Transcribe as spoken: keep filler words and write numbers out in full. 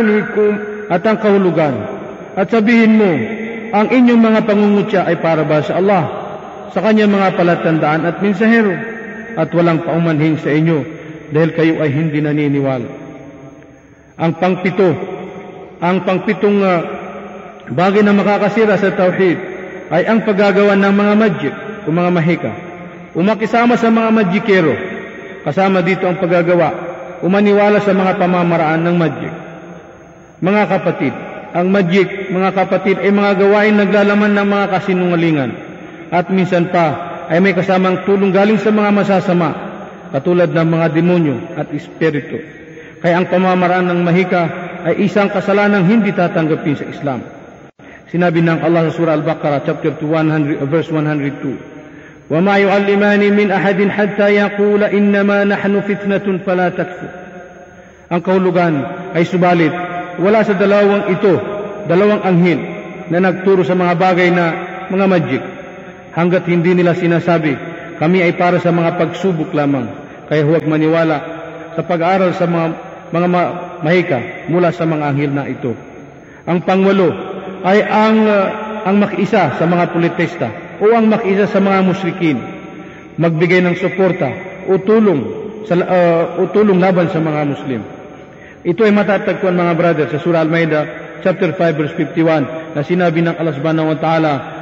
أعينكم. At ang kahulugan. At sabihin mo, ang inyong mga pangungutya ay para ba sa Allah, sa kanyang mga palatandaan at mensahero, at walang paumanhin sa inyo dahil kayo ay hindi naniniwala. Ang pangpito, ang pangpitong uh, bagay na makakasira sa tauhid ay ang paggagawa ng mga magic o mga mahika. Umakisama sa mga magikero, kasama dito ang paggagawa, umaniwala sa mga pamamaraan ng magic. Mga kapatid, ang magic, mga kapatid, ay mga gawain naglalaman ng mga kasinungalingan at minsan pa ay may kasamang tulong galing sa mga masasama katulad ng mga demonyo at espiritu. Kaya ang pamamaraan ng mahika ay isang kasalanang hindi tatanggapin sa Islam. Sinabi ng Allah sa surah Al-Baqarah chapter one hundred verse one hundred two, وَمَا يُعَلِّمَانِ مِنْ أَحَدٍ حَتَّى يَقُولَ إِنَّمَا نَحْنُ فِتْنَةٌ فَلَا تَكْفُرْ. Ang kahulugan ay subalit wala sa dalawang ito, dalawang anghel na nagturo sa mga bagay na mga magic, hanggat hindi nila sinasabi, kami ay para sa mga pagsubok lamang, kaya huwag maniwala sa pag-aaral sa mga, mga ma- mahika mula sa mga anghel na ito. Ang pangwalo ay ang, uh, ang makiisa sa mga politista o ang makiisa sa mga musrikin, magbigay ng suporta o tulong, sa, uh, o tulong laban sa mga Muslim. Ito ay matatagpuan mga brother sa surah Al-Ma'idah chapter five verse fifty-one na sinabi ng Allah subhanahu wa ta'ala,